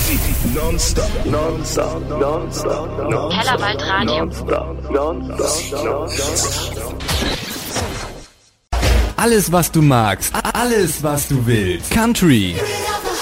Nonstop. Kellerwaldradio. Alles, was du magst. Alles, was du willst. Country.